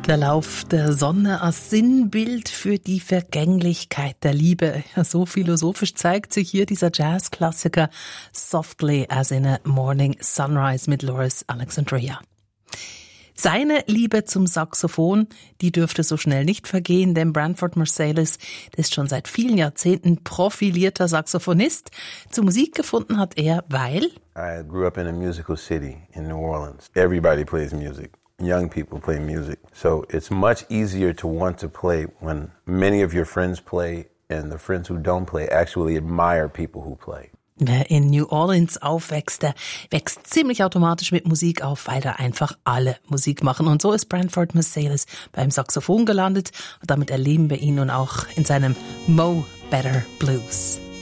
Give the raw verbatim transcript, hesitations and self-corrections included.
Der Lauf der Sonne als Sinnbild für die Vergänglichkeit der Liebe. Ja, so philosophisch zeigt sich hier dieser Jazzklassiker Softly as in a Morning Sunrise mit Loris Alexandria. Seine Liebe zum Saxophon, die dürfte so schnell nicht vergehen, denn Branford Marsalis ist schon seit vielen Jahrzehnten profilierter Saxophonist. Zur Musik gefunden hat er, weil... I grew up in a musical city in New Orleans. Everybody plays music. Young people play music. So it's much easier to want to play when many of your friends play and the friends who don't play actually admire people who play. Wer in New Orleans aufwächst, der wächst ziemlich automatisch mit Musik auf, weil da einfach alle Musik machen. Und so ist Branford Marsalis beim Saxophon gelandet und damit erleben wir ihn nun auch in seinem Mo Better Blues.